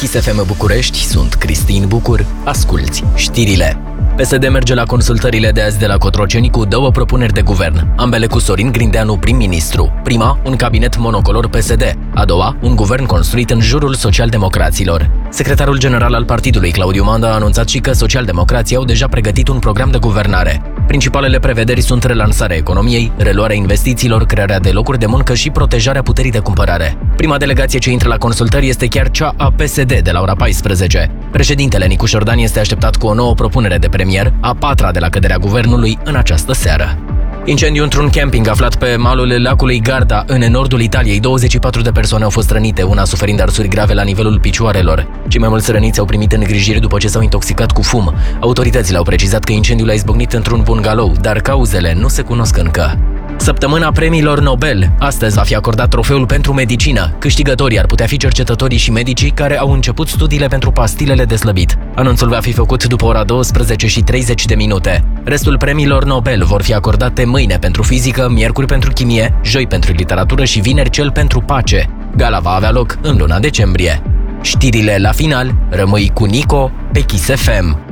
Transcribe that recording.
Kiss FM București, sunt Cristin Bucur, asculți știrile. PSD merge la consultările de azi de la Cotroceni cu două propuneri de guvern, ambele cu Sorin Grindeanu prim-ministru. Prima, un cabinet monocolor PSD, a doua, un guvern construit în jurul socialdemocraților. Secretarul general al partidului, Claudiu Manda, a anunțat și că socialdemocrații au deja pregătit un program de guvernare. Principalele prevederi sunt relansarea economiei, reluarea investițiilor, crearea de locuri de muncă și protejarea puterii de cumpărare. Prima delegație ce intră la consultări este chiar cea a PSD de la ora 14. Președintele Nicu Șordan este așteptat cu o nouă propunere de premier, a patra de la căderea guvernului în această seară. Incendiu într-un camping aflat pe malul lacului Garda, în nordul Italiei. 24 de persoane au fost rănite, una suferind arsuri grave la nivelul picioarelor. Cei mai mulți răniți au primit îngrijiri după ce s-au intoxicat cu fum. Autoritățile au precizat că incendiul a izbucnit într-un bungalou, dar cauzele nu se cunosc încă. Săptămâna premiilor Nobel. Astăzi va fi acordat trofeul pentru medicină. Câștigătorii ar putea fi cercetătorii și medicii care au început studiile pentru pastilele de slăbit. Anunțul va fi făcut după ora 12:30. Restul premiilor Nobel vor fi acordate mâine pentru fizică, miercuri pentru chimie, joi pentru literatură și vineri cel pentru pace. Gala va avea loc în luna decembrie. Știrile la final, rămâi cu Nico pe Kiss FM.